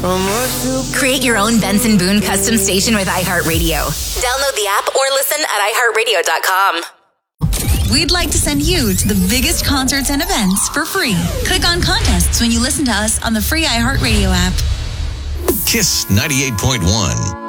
Create your own Benson Boone custom station with iHeartRadio. Download the app or listen at iHeartRadio.com. We'd like to send you to the biggest concerts and events for free. Click on contests when you listen to us on the free iHeartRadio app. Kiss 98.1.